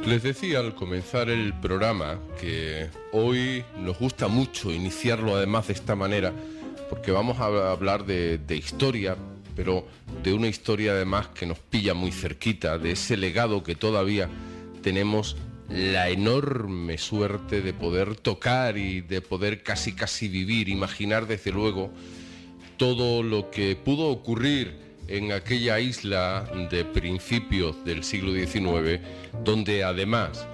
Les decía al comenzar el programa que hoy nos gusta mucho iniciarlo además de esta manera, porque vamos a hablar de historia, pero de una historia además que nos pilla muy cerquita, de ese legado que todavía tenemos la enorme suerte de poder tocar y de poder casi vivir, imaginar desde luego todo lo que pudo ocurrir en aquella isla de principios del siglo XIX, donde además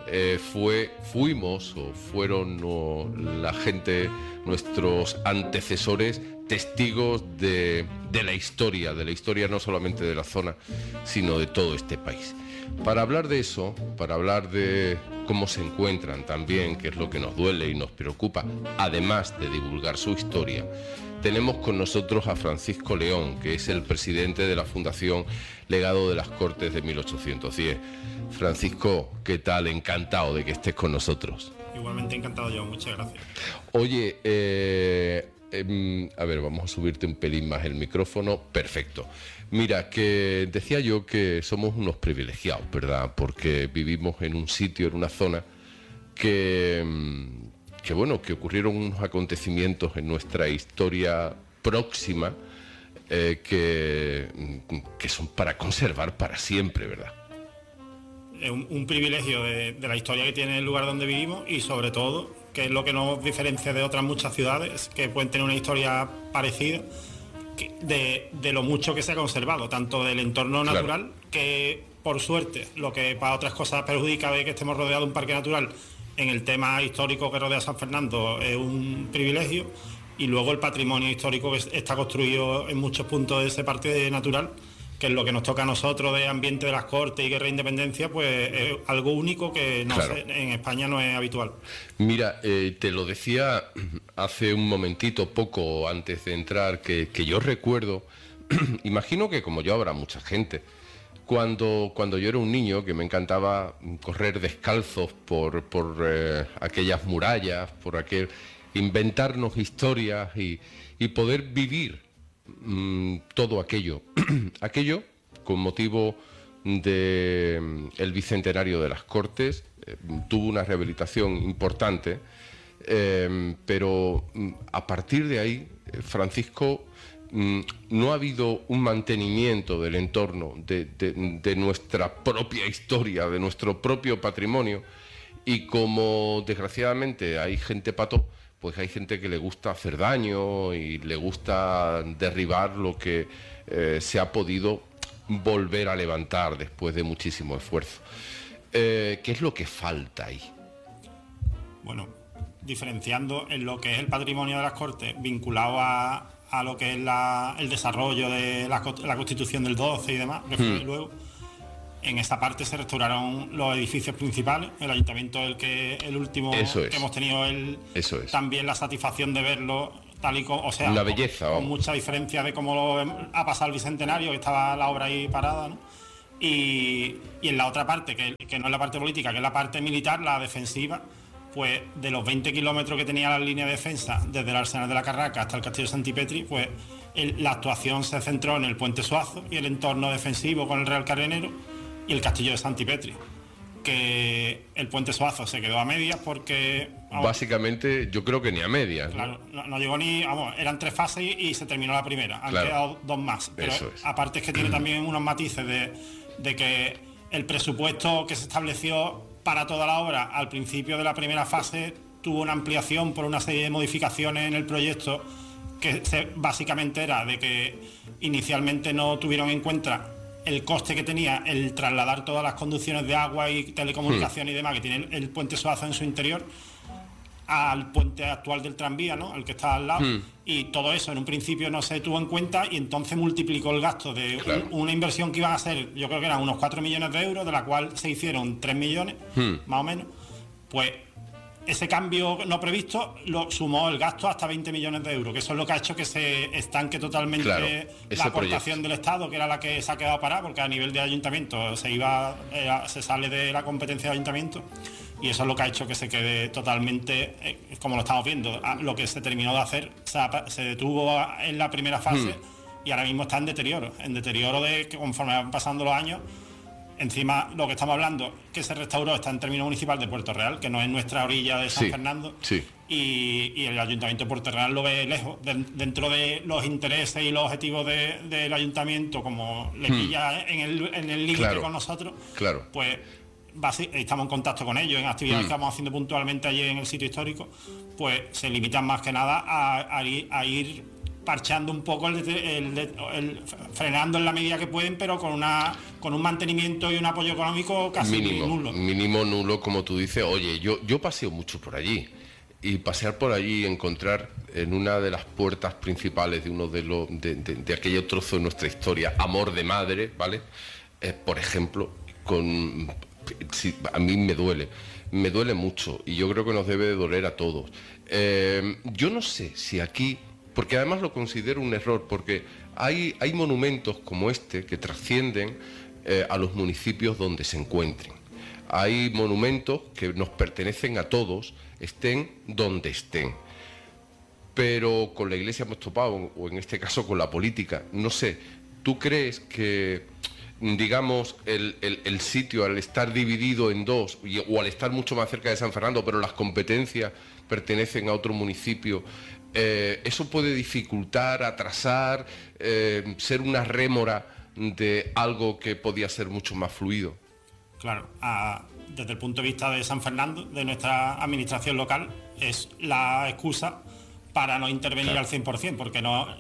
fueron la gente, nuestros antecesores, testigos de la historia no solamente de la zona, sino de todo este país. Para hablar de eso, para hablar de cómo se encuentran también, que es lo que nos duele y nos preocupa, además de divulgar su historia, tenemos con nosotros a Francisco León, que es el presidente de la Fundación Legado de las Cortes de 1810. Francisco, ¿qué tal? Encantado de que estés con nosotros. Igualmente encantado yo, muchas gracias. Oye, a ver, vamos a subirte un pelín más el micrófono. Perfecto. Mira, que decía yo que somos unos privilegiados, ¿verdad? Porque vivimos en un sitio, en una zona que ocurrieron unos acontecimientos en nuestra historia próxima que son para conservar para siempre, ¿verdad? Es un privilegio de la historia que tiene el lugar donde vivimos y sobre todo, que es lo que nos diferencia de otras muchas ciudades que pueden tener una historia parecida, de lo mucho que se ha conservado, tanto del entorno natural, claro, que por suerte, lo que para otras cosas perjudica de que estemos rodeados de un parque natural, en el tema histórico que rodea San Fernando es un privilegio, y luego el patrimonio histórico que está construido en muchos puntos de ese parque natural, que es lo que nos toca a nosotros de ambiente de las Cortes y guerra de independencia, pues es algo único que claro, en España no es habitual. Mira, te lo decía hace un momentito, poco antes de entrar, que yo recuerdo, imagino que como yo habrá mucha gente, cuando yo era un niño, que me encantaba correr descalzos por aquellas murallas, inventarnos historias y poder vivir todo aquello con motivo del bicentenario de las Cortes. Tuvo una rehabilitación importante, pero a partir de ahí, Francisco, no ha habido un mantenimiento del entorno, de nuestra propia historia, de nuestro propio patrimonio, y como desgraciadamente hay gente pato, pues hay gente que le gusta hacer daño y le gusta derribar lo que se ha podido volver a levantar después de muchísimo esfuerzo. ¿Qué es lo que falta ahí? Bueno, diferenciando en lo que es el patrimonio de las Cortes vinculado a lo que es el desarrollo de la Constitución del 12 y demás, luego, en esa parte se restauraron los edificios principales. El ayuntamiento es el último que hemos tenido, también la satisfacción de verlo tal y como, o sea, una belleza, con mucha diferencia de cómo ha pasado el bicentenario, que estaba la obra ahí parada, ¿no? Y en la otra parte, que no es la parte política, que es la parte militar, la defensiva, pues de los 20 kilómetros que tenía la línea de defensa desde el Arsenal de la Carraca hasta el Castillo de Santipetri, pues la actuación se centró en el Puente Suazo y el entorno defensivo con el Real Cardenero y el Castillo de Santipetri, que el Puente Suazo se quedó a medias porque... Básicamente yo creo que ni a medias. Claro, no llegó ni... eran 3 fases y se terminó la primera, han quedado 2 más, pero aparte es que tiene también unos matices de que el presupuesto que se estableció para toda la obra al principio de la primera fase tuvo una ampliación por una serie de modificaciones en el proyecto que básicamente era de que inicialmente no tuvieron en cuenta el coste que tenía el trasladar todas las conducciones de agua y telecomunicación y demás que tiene el Puente Suazo en su interior al puente actual del tranvía, ¿no? Al que está al lado, y todo eso en un principio no se tuvo en cuenta y entonces multiplicó el gasto de una inversión que iban a ser, yo creo que eran unos 4 millones de euros, de la cual se hicieron 3 millones, más o menos. Pues ese cambio no previsto lo sumó el gasto hasta 20 millones de euros, que eso es lo que ha hecho que se estanque totalmente la aportación del Estado, que era la que se ha quedado parada, porque a nivel de ayuntamiento se sale de la competencia de ayuntamiento, y eso es lo que ha hecho que se quede totalmente, como lo estamos viendo. Lo que se terminó de hacer se detuvo en la primera fase y ahora mismo está en deterioro de que conforme van pasando los años encima lo que estamos hablando, que se restauró, está en término municipal de Puerto Real, que no es nuestra orilla de San Fernando. Sí. Y el Ayuntamiento de Puerto Real lo ve lejos, dentro de los intereses y los objetivos del Ayuntamiento, como le pilla en el límite con nosotros, pues estamos en contacto con ellos en actividades que vamos haciendo puntualmente allí en el sitio histórico, pues se limitan más que nada a ir parchando un poco, frenando en la medida que pueden, pero con un mantenimiento y un apoyo económico casi nulo. Mínimo nulo, como tú dices. Oye, yo paseo mucho por allí. Y pasear por allí y encontrar en una de las puertas principales de uno de aquellos trozos de nuestra historia, Amor de Madre, ¿vale? Por ejemplo, a mí me duele mucho, y yo creo que nos debe de doler a todos. Yo no sé si aquí, porque además lo considero un error, porque hay monumentos como este que trascienden a los municipios donde se encuentren. Hay monumentos que nos pertenecen a todos, estén donde estén. Pero con la Iglesia hemos topado, o en este caso con la política. No sé, ¿tú crees que, digamos, el sitio, al estar dividido en dos, o al estar mucho más cerca de San Fernando, pero las competencias pertenecen a otro municipio, eso puede dificultar, atrasar, ser una rémora de algo que podía ser mucho más fluido? Claro, desde el punto de vista de San Fernando, de nuestra administración local, es la excusa para no intervenir al 100%, porque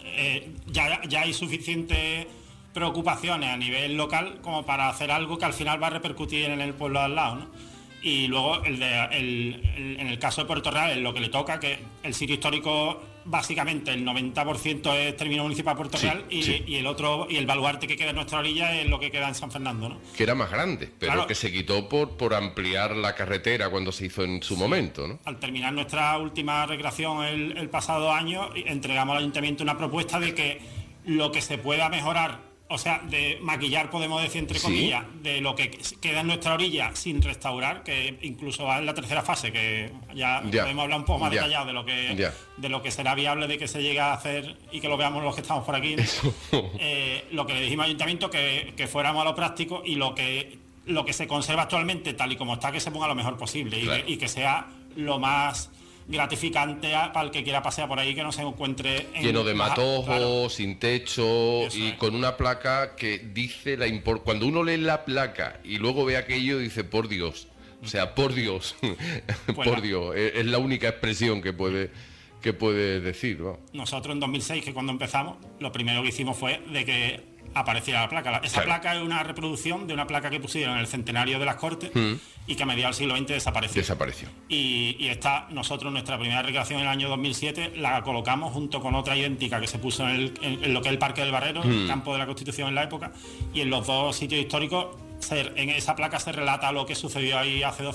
ya hay suficientes preocupaciones a nivel local como para hacer algo que al final va a repercutir en el pueblo de al lado, ¿no? Y luego en el caso de Puerto Real, es lo que le toca, que el sitio histórico básicamente el 90% es término municipal de Puerto Real, y el otro, y el baluarte que queda en nuestra orilla es lo que queda en San Fernando, ¿no? Que era más grande, pero que se quitó por ampliar la carretera cuando se hizo en su momento, ¿no? Al terminar nuestra última recreación el pasado año, entregamos al ayuntamiento una propuesta de que lo que se pueda mejorar, o sea, de maquillar, podemos decir entre comillas, de lo que queda en nuestra orilla sin restaurar, que incluso va en la tercera fase, que ya podemos hablar un poco más detallado de lo que será viable de que se llegue a hacer y que lo veamos los que estamos por aquí, ¿no? Lo que le dijimos al ayuntamiento, que fuéramos a lo práctico, y lo que se conserva actualmente tal y como está, que se ponga lo mejor posible, y que sea lo más gratificante para el que quiera pasear por ahí, que no se encuentre lleno de matojos, sin techo. Eso y con una placa que dice cuando uno lee la placa y luego ve aquello, dice por Dios, o sea, por Dios. Por Dios, es la única expresión que puede decir, ¿no? Nosotros en 2006, que cuando empezamos, lo primero que hicimos fue de que apareciera la placa. Esa placa es una reproducción de una placa que pusieron en el centenario de las Cortes y que a mediados del siglo XX desapareció. Y nosotros, nuestra primera recreación en el año 2007, la colocamos junto con otra idéntica que se puso en lo que es el Parque del Barrero, el campo de la Constitución en la época, y en los dos sitios históricos, en esa placa se relata lo que sucedió ahí hace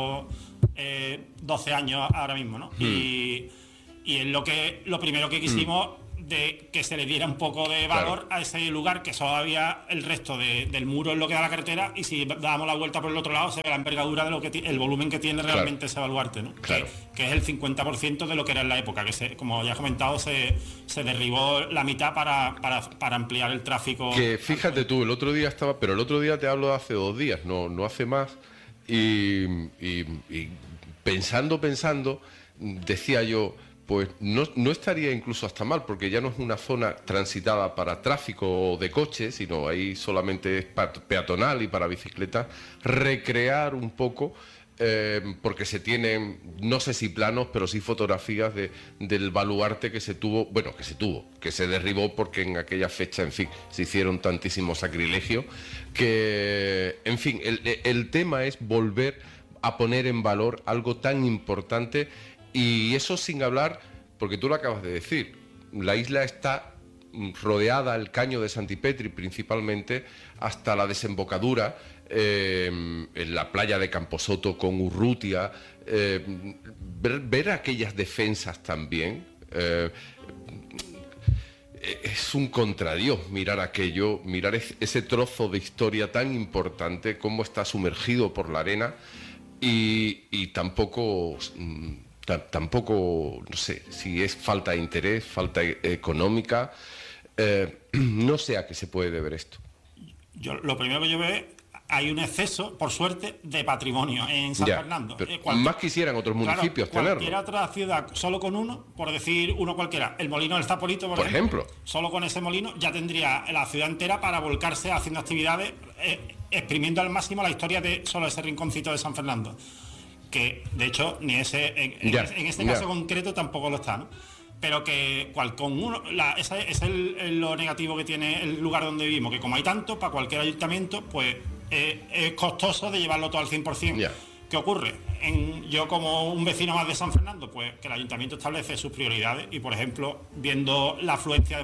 212 años ahora mismo, ¿no? Y es lo primero que quisimos, de que se le diera un poco de valor a ese lugar, que solo había el resto del muro en lo que da la carretera, y si dábamos la vuelta por el otro lado se ve la envergadura de lo que el volumen que tiene realmente ese baluarte, ¿no? Que es el 50% de lo que era en la época, que como ya he comentado, se derribó la mitad para ampliar el tráfico. Que fíjate tú, el otro día te hablo de hace 2 días, no hace más, y pensando, decía yo, pues no estaría incluso hasta mal, porque ya no es una zona transitada para tráfico de coches, sino ahí solamente es peatonal y para bicicletas, recrear un poco, porque se tienen, no sé si planos, pero sí fotografías del baluarte que se derribó porque en aquella fecha, en fin, se hicieron tantísimos sacrilegios, que, en fin, el tema es volver a poner en valor algo tan importante. Y eso sin hablar, porque tú lo acabas de decir, la isla está rodeada, el caño de Santipetri principalmente, hasta la desembocadura, en la playa de Camposoto con Urrutia, ver aquellas defensas también, es un contradios mirar aquello, mirar ese trozo de historia tan importante, cómo está sumergido por la arena, y tampoco, no sé si es falta de interés, falta económica, no sé a qué se puede deber esto. Lo primero que yo veo hay un exceso, por suerte, de patrimonio en San Fernando. Más quisieran otros municipios tenerlo. Cualquier otra ciudad, solo con uno, por decir uno cualquiera, el molino del Zapolito, por ejemplo, solo con ese molino ya tendría la ciudad entera para volcarse haciendo actividades, exprimiendo al máximo la historia de solo ese rinconcito de San Fernando. Que, de hecho, ni ese en este caso concreto tampoco lo está, ¿no? Pero que con uno, ese es lo negativo que tiene el lugar donde vivimos, que como hay tanto, para cualquier ayuntamiento, pues es costoso de llevarlo todo al 100%. ¿Qué ocurre? Yo como un vecino más de San Fernando, pues que el ayuntamiento establece sus prioridades y, por ejemplo, viendo la afluencia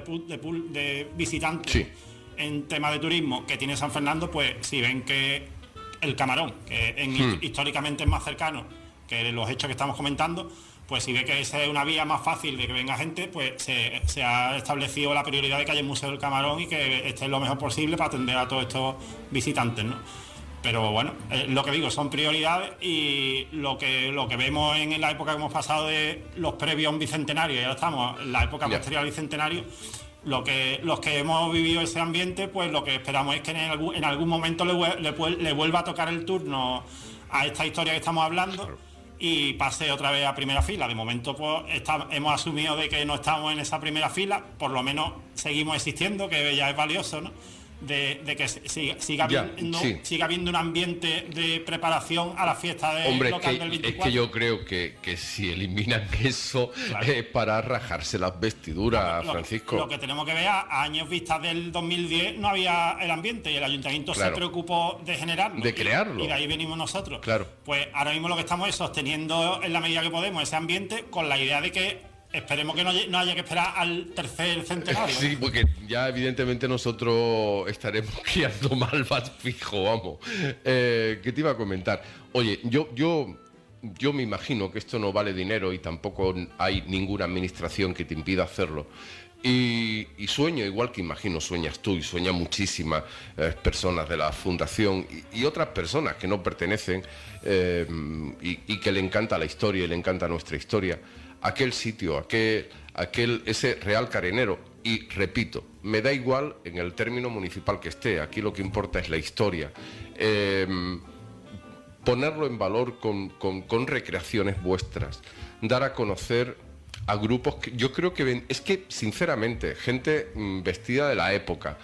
de visitantes en tema de turismo que tiene San Fernando, pues si ven que el Camarón, que históricamente es más cercano que los hechos que estamos comentando, pues si ve que esa es una vía más fácil de que venga gente, pues se ha establecido la prioridad de que haya el Museo del Camarón y que esté lo mejor posible para atender a todos estos visitantes, ¿no? Pero bueno, lo que digo, son prioridades y lo que vemos en la época que hemos pasado de los previos a un bicentenario, y ahora estamos en la época posterior al bicentenario, los que hemos vivido ese ambiente, pues lo que esperamos es que en algún momento le vuelva a tocar el turno a esta historia que estamos hablando y pase otra vez a primera fila. De momento pues hemos asumido de que no estamos en esa primera fila, por lo menos seguimos existiendo, que ya es valioso, ¿no? De que siga habiendo un ambiente de preparación a la fiesta local del 24. Es que yo creo que si eliminan eso es para rajarse las vestiduras, Francisco. Lo que tenemos que ver, a años vistas del 2010 no había el ambiente y el ayuntamiento se preocupó de generarlo. De crearlo. Y de ahí venimos nosotros. Claro. Pues ahora mismo lo que estamos es sosteniendo en la medida que podemos ese ambiente con la idea de que esperemos que no haya que esperar al tercer centenario. Sí, porque ya evidentemente nosotros estaremos criando malvas fijo, vamos. ¿Qué te iba a comentar? Oye, yo me imagino que esto no vale dinero y tampoco hay ninguna administración que te impida hacerlo. Y sueño, igual que imagino sueñas tú y sueñan muchísimas personas de la fundación y otras personas que no pertenecen y que le encanta la historia y le encanta nuestra historia, aquel sitio, ese Real Carenero. Y repito, me da igual en el término municipal que esté, aquí lo que importa es la historia. Ponerlo en valor con recreaciones vuestras, dar a conocer a grupos que yo creo que es que sinceramente gente vestida de la época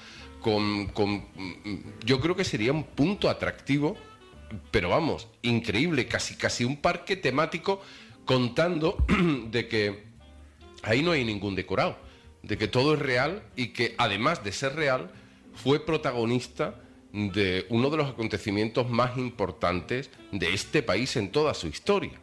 yo creo que sería un punto atractivo, pero vamos, increíble, casi un parque temático, contando de que ahí no hay ningún decorado, de que todo es real y que además de ser real fue protagonista de uno de los acontecimientos más importantes de este país en toda su historia.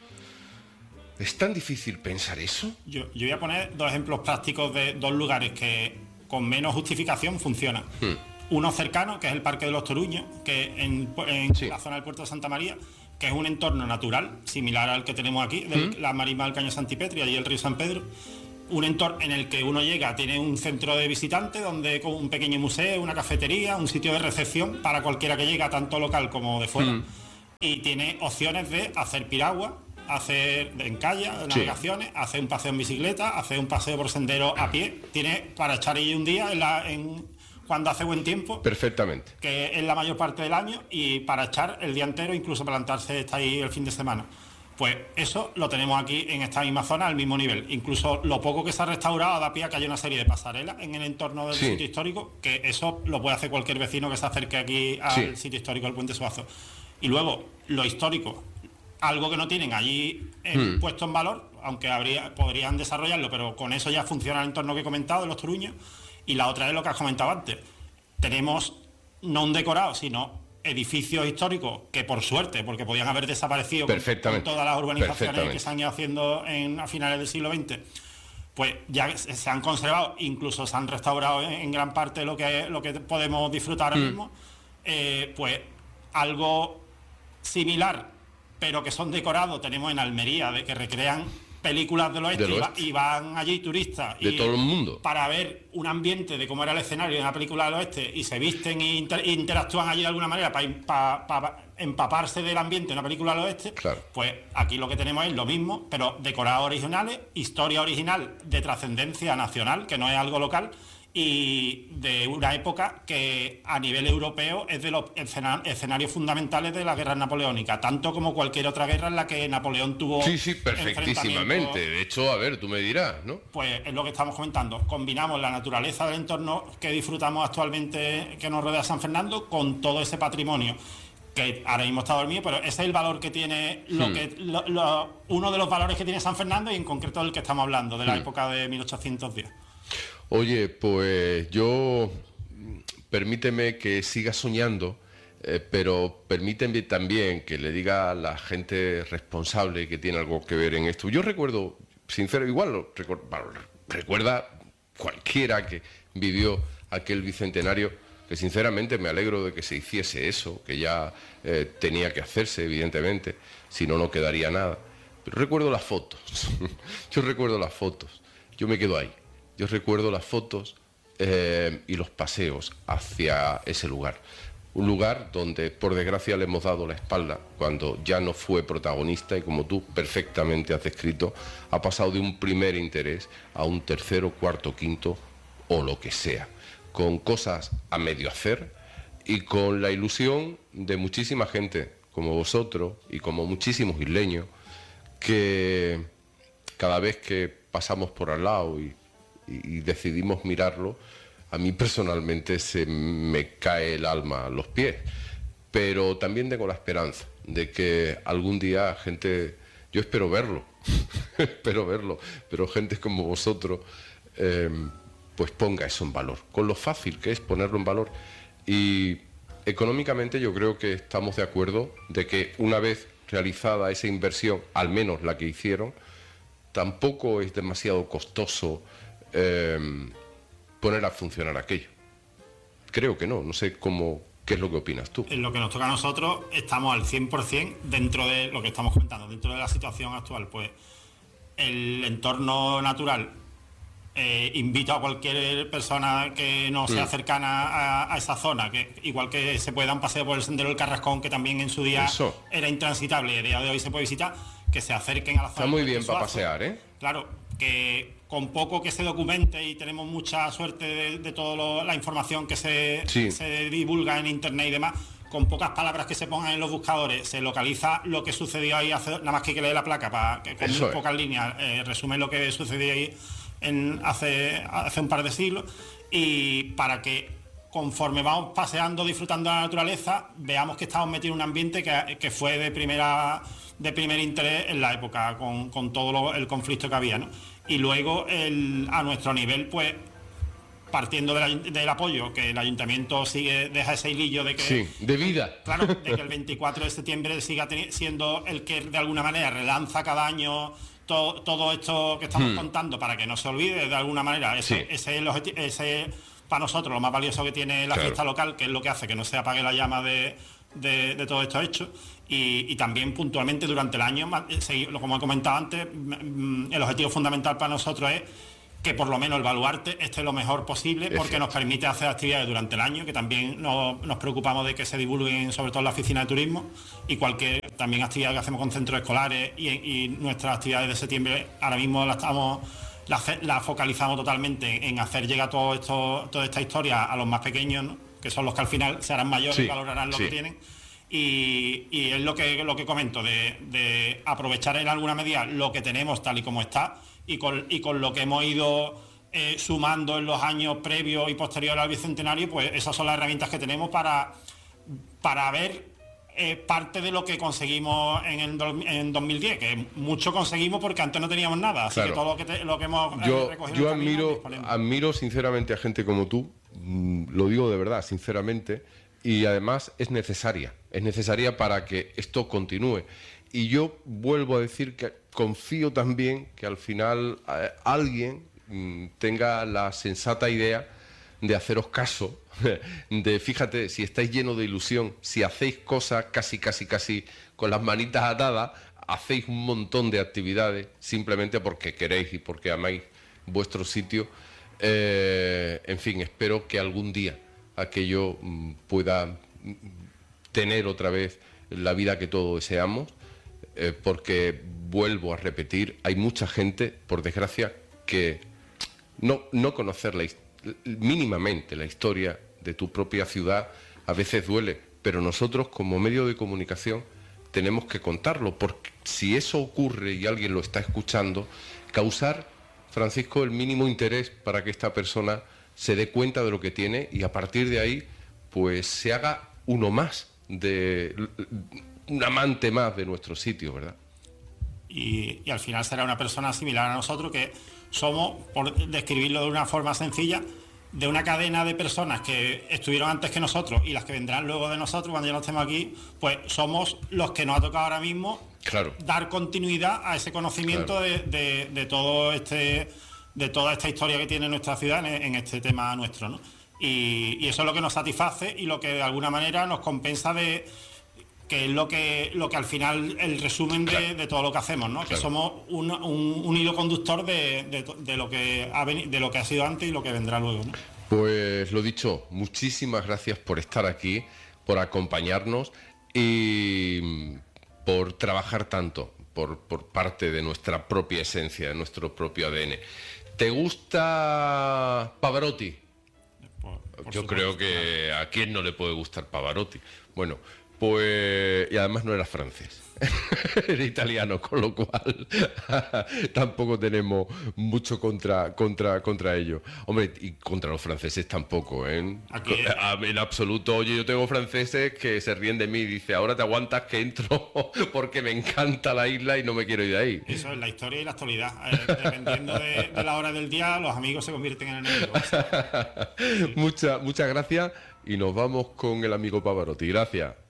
¿Es tan difícil pensar eso? Yo voy a poner dos ejemplos prácticos de dos lugares que con menos justificación funcionan. Uno cercano, que es el Parque de los Toruños, que en la zona del puerto de Santa María, que es un entorno natural, similar al que tenemos aquí, de la marisma del Caño Santipetri, allí el río San Pedro. Un entorno en el que uno llega, tiene un centro de visitantes, donde con un pequeño museo, una cafetería, un sitio de recepción para cualquiera que llega, tanto local como de fuera. Y tiene opciones de hacer piragua, hacer en calle, navegaciones, hacer un paseo en bicicleta, hacer un paseo por sendero a pie. Tiene para echar ahí un día cuando hace buen tiempo. Perfectamente. Que es la mayor parte del año, y para echar el día entero, incluso plantarse está ahí el fin de semana. Pues eso lo tenemos aquí en esta misma zona al mismo nivel. Incluso lo poco que se ha restaurado da pie a que hay una serie de pasarelas en el entorno del sitio histórico, que eso lo puede hacer cualquier vecino que se acerque aquí al sitio histórico del Puente Suazo. Y luego, lo histórico, algo que no tienen allí puesto en valor, aunque podrían desarrollarlo, pero con eso ya funciona el entorno que he comentado de los Toruños. Y la otra es lo que has comentado antes. Tenemos no un decorado, sino edificios históricos que, por suerte, porque podían haber desaparecido con todas las urbanizaciones que se han ido haciendo a finales del siglo XX, pues ya se han conservado, incluso se han restaurado en gran parte lo que podemos disfrutar ahora mismo. Pues algo similar, pero que son decorados, tenemos en Almería, de que recrean películas del oeste, y van allí turistas de todo el mundo para ver un ambiente de cómo era el escenario de una película del oeste, y se visten e interactúan allí de alguna manera para empaparse del ambiente de una película del oeste. Pues aquí lo que tenemos es lo mismo, pero decorados originales, historia original de trascendencia nacional, que no es algo local, y de una época que a nivel europeo es de los escenarios fundamentales de la guerra napoleónica, tanto como cualquier otra guerra en la que Napoleón tuvo... Sí, perfectísimamente. De hecho, a ver, tú me dirás, ¿no? Pues es lo que estamos comentando. Combinamos la naturaleza del entorno que disfrutamos actualmente, que nos rodea San Fernando, con todo ese patrimonio que ahora mismo está dormido, pero ese es el valor que tiene, uno de los valores que tiene San Fernando, y en concreto el que estamos hablando, de la época de 1810. Oye, pues yo, permíteme que siga soñando, pero permíteme también que le diga a la gente responsable que tiene algo que ver en esto. Yo recuerdo, recuerda cualquiera que vivió aquel bicentenario, que sinceramente me alegro de que se hiciese eso, que ya tenía que hacerse, evidentemente, si no, no quedaría nada. Pero recuerdo las fotos, yo me quedo ahí. Yo recuerdo las fotos y los paseos hacia ese lugar. Un lugar donde, por desgracia, le hemos dado la espalda cuando ya no fue protagonista y, como tú perfectamente has descrito, ha pasado de un primer interés a un tercero, cuarto, quinto o lo que sea, con cosas a medio hacer y con la ilusión de muchísima gente como vosotros y como muchísimos isleños que cada vez que pasamos por al lado y decidimos mirarlo, a mí personalmente se me cae el alma a los pies, pero también tengo la esperanza de que algún día gente, yo espero verlo, pero gente como vosotros pues ponga eso en valor, con lo fácil que es ponerlo en valor. Y económicamente yo creo que estamos de acuerdo de que una vez realizada esa inversión, al menos la que hicieron, tampoco es demasiado costoso poner a funcionar aquello. Creo que no sé qué es lo que opinas tú. En lo que nos toca a nosotros estamos al 100% dentro de lo que estamos comentando, dentro de la situación actual. Pues el entorno natural invito a cualquier persona que no sea cercana a esa zona, que igual que se pueda dar un paseo por el Sendero del Carrascón, que también en su día era intransitable y a día de hoy se puede visitar, que se acerquen a la zona. Está muy bien para pasear, ¿eh? Claro, que con poco que se documente, y tenemos mucha suerte de toda la información que se divulga en internet y demás, con pocas palabras que se pongan en los buscadores, se localiza lo que sucedió ahí, nada más que leer la placa, para que con muy pocas líneas resumen lo que sucedió ahí hace un par de siglos, y para que conforme vamos paseando, disfrutando de la naturaleza, veamos que estamos metidos en un ambiente que fue de primer interés en la época, con todo el conflicto que había, ¿no? Y luego a nuestro nivel, pues partiendo del apoyo que el ayuntamiento deja ese hilillo de que... Sí, de vida. Claro, de que el 24 de septiembre siga siendo el que de alguna manera relanza cada año todo esto que estamos contando, para que no se olvide de alguna manera. Ese es el objetivo, ese para nosotros lo más valioso que tiene la fiesta local, que es lo que hace que no se apague la llama de todos estos hechos. Y también puntualmente durante el año, como he comentado antes, el objetivo fundamental para nosotros es que por lo menos el baluarte esté lo mejor posible, porque nos permite hacer actividades durante el año, que también nos preocupamos de que se divulguen, sobre todo en la oficina de turismo, y cualquier también actividad que hacemos con centros escolares, y nuestras actividades de septiembre ahora mismo la focalizamos totalmente en hacer llegar toda esta historia a los más pequeños, ¿no? Que son los que al final se harán mayores y valorarán lo que tienen. Y es lo que comento, de aprovechar en alguna medida lo que tenemos tal y como está, y con lo que hemos ido sumando en los años previos y posteriores al bicentenario, pues esas son las herramientas que tenemos para ver parte de lo que conseguimos en 2010, que mucho conseguimos porque antes no teníamos nada, así que todo lo que hemos recogido... Yo admiro sinceramente a gente como tú, lo digo de verdad, sinceramente, y además es necesaria para que esto continúe. Y yo vuelvo a decir que confío también que al final alguien tenga la sensata idea de haceros caso, de fíjate, si estáis llenos de ilusión, si hacéis cosas casi con las manitas atadas, hacéis un montón de actividades simplemente porque queréis y porque amáis vuestro sitio. En fin, espero que algún día aquello pueda tener otra vez la vida que todos deseamos, porque vuelvo a repetir, hay mucha gente, por desgracia, que no conocer mínimamente la historia de tu propia ciudad, a veces duele, pero nosotros como medio de comunicación tenemos que contarlo, porque si eso ocurre y alguien lo está escuchando, causar, Francisco, el mínimo interés para que esta persona se dé cuenta de lo que tiene y a partir de ahí pues se haga uno más, un amante más de nuestro sitio, ¿verdad? Y al final será una persona similar a nosotros, que somos, por describirlo de una forma sencilla, de una cadena de personas que estuvieron antes que nosotros y las que vendrán luego de nosotros cuando ya no estemos aquí, pues somos los que nos ha tocado ahora mismo dar continuidad a ese conocimiento de todo de toda esta historia que tiene nuestra ciudad en este tema nuestro, ¿no? Y eso es lo que nos satisface y lo que de alguna manera nos compensa que es lo que al final el resumen de todo lo que hacemos, ¿no? Que somos un hilo conductor de lo que ha sido antes y lo que vendrá luego, ¿no? Pues lo dicho, muchísimas gracias por estar aquí, por acompañarnos y por trabajar tanto por parte de nuestra propia esencia, de nuestro propio ADN. ¿Te gusta Pavarotti? Yo creo que a quién no le puede gustar Pavarotti. Bueno, pues... Y además no era francés, era italiano, con lo cual tampoco tenemos mucho contra ello. Hombre, y contra los franceses tampoco, ¿eh? En absoluto. Oye, yo tengo franceses que se ríen de mí y dicen, ahora te aguantas que entro porque me encanta la isla y no me quiero ir de ahí. Eso es la historia y la actualidad. Dependiendo de la hora del día, los amigos se convierten en enemigos. Muchas gracias y nos vamos con el amigo Pavarotti. Gracias.